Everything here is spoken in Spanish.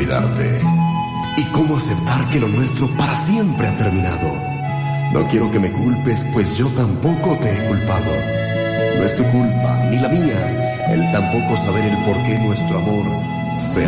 olvidarte? ¿Y cómo aceptar que lo nuestro para siempre ha terminado? No quiero que me culpes, pues yo tampoco te he culpado. No es tu culpa, ni la mía, el tampoco saber el por qué nuestro amor se